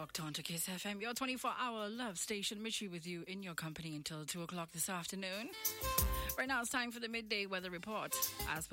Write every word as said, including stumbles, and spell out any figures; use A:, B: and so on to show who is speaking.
A: locked on to Kiss F M, your twenty-four hour love station. Mitchie with you in your company until two o'clock this afternoon. Right now it's time for the midday weather report. As